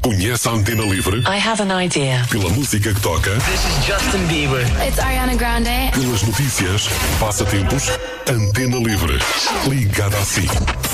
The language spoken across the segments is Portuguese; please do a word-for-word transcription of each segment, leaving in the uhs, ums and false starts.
Conhece a Antena Livre? I have an idea. Pela música que toca? This is Justin Bieber. It's Ariana Grande. Pelas notícias, passatempos, Antena Livre. Ligada a si.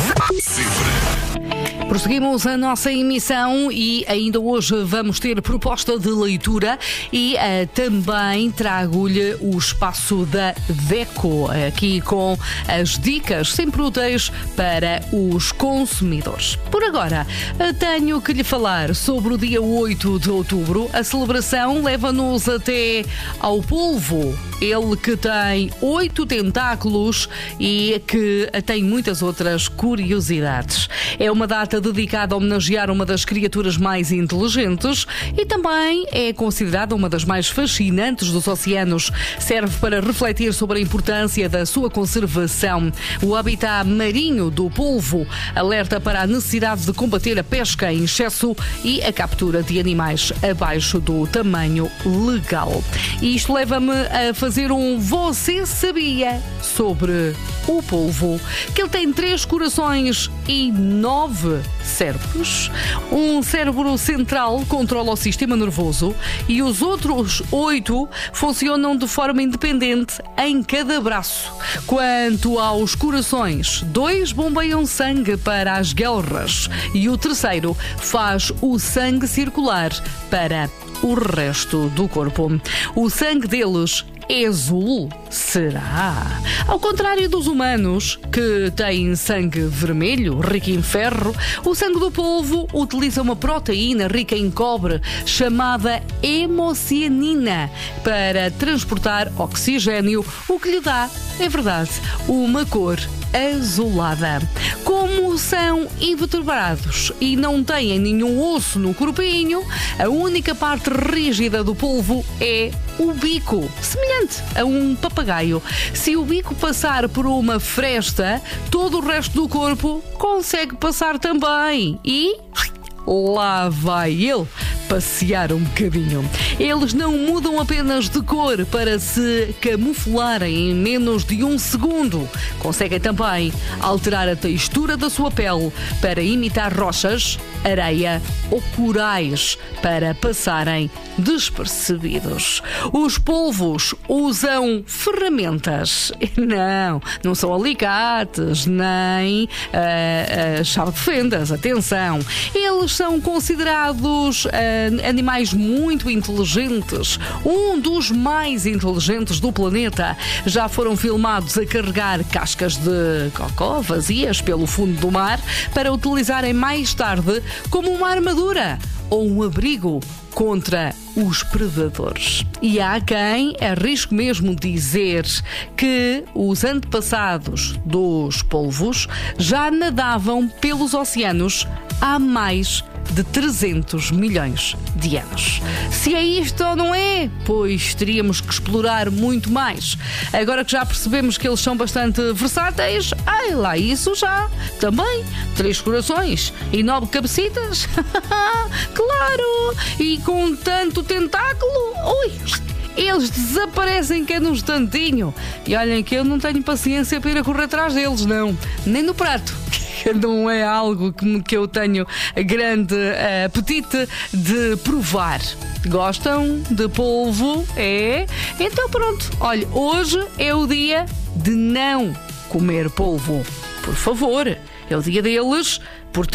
Sempre. Prosseguimos a nossa emissão e ainda hoje vamos ter proposta de leitura e uh, também trago-lhe o espaço da DECO, aqui com as dicas sempre úteis para os consumidores. Por agora, uh, tenho que lhe falar sobre o dia oito de outubro. A celebração leva-nos até ao polvo. Ele que tem oito tentáculos e que tem muitas outras curiosidades. É uma data dedicada a homenagear uma das criaturas mais inteligentes e também é considerada uma das mais fascinantes dos oceanos. Serve para refletir sobre a importância da sua conservação. O habitat marinho do polvo alerta para a necessidade de combater a pesca em excesso e a captura de animais abaixo do tamanho legal. E isto leva-me a fazer fazer um Você Sabia sobre o polvo, que ele tem três corações e nove cérebros. Um cérebro central controla o sistema nervoso e os outros oito funcionam de forma independente em cada braço. Quanto aos corações, dois bombeiam sangue para as guelras e o terceiro faz o sangue circular para o resto do corpo. O sangue deles é azul? Será? Ao contrário dos humanos, que têm sangue vermelho, rico em ferro, o sangue do polvo utiliza uma proteína rica em cobre, chamada hemocianina, para transportar oxigênio, o que lhe dá, é verdade, uma cor azulada. Como são invertebrados e não têm nenhum osso no corpinho, a única parte rígida do polvo é o bico, semelhante a um papagaio. Se o bico passar por uma fresta, todo o resto do corpo consegue passar também e lá vai ele passear um bocadinho. Eles não mudam apenas de cor para se camuflarem em menos de um segundo. Conseguem também alterar a textura da sua pele para imitar rochas, areia ou corais para passarem despercebidos. Os polvos usam ferramentas. Não, não são alicates, nem uh, uh, chave de fendas. Atenção! Eles são considerados uh, animais muito inteligentes, um dos mais inteligentes do planeta. Já foram filmados a carregar cascas de cocó vazias pelo fundo do mar para utilizarem mais tarde como uma armadura ou um abrigo contra os predadores. E há quem arrisque mesmo dizer que os antepassados dos polvos já nadavam pelos oceanos há mais de trezentos milhões de anos. Se é isto ou não é, pois teríamos que explorar muito mais. Agora que já percebemos que eles são bastante versáteis, ai lá isso já, também, três corações e nove cabecitas, claro, e com tanto tentáculo, ui, eles desaparecem que é num instantinho. E olhem que eu não tenho paciência para ir a correr atrás deles, não, nem no prato. Não é algo que, que eu tenho grande uh, apetite de provar. Gostam de polvo? É? Então pronto, olha, hoje é o dia de não comer polvo. Por favor, é o dia deles